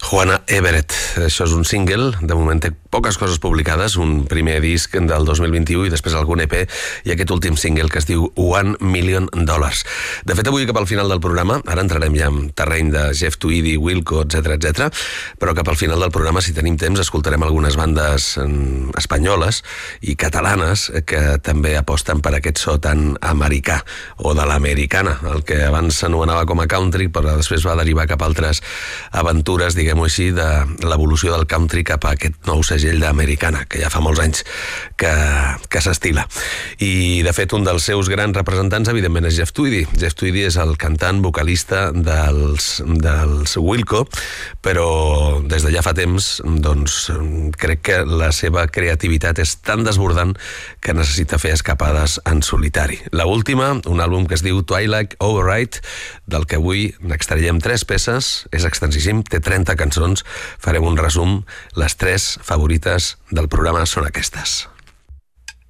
Juana Everett. Això és un single, de moment té poques coses publicades, un primer disc del 2021 i després algun EP, i aquest últim single que es diu $1 Million. De fet, avui cap al final del programa, ara entrarem ja en terreny de Jeff Tweedy, Wilco, etc, però cap al final del programa, si tenim temps, escoltarem algunes bandes espanyoles i catalanes que també aposten per aquest so tan americà o de l'americana, el que abans s'anomenava com a country, però després va derivar cap a altres aventures, diguem-ho així, de l'evolució del country cap a aquest nou segell d'americana, que ja fa molts anys que s'estila. I, de fet, un dels seus grans representants, evidentment, és Jeff Tweedy. Jeff Tweedy és el cantant vocalista dels Wilco, però des de ja fa temps, doncs, crec que la seva creativitat és tan desbordant que necessita fer escapades en solitari. La última, un àlbum que es diu Twilight Override, del que avui n'extraiem 3 peces, és extensíssim, té 30 cançons, farem un resum, les 3 favorites del programa són aquestes.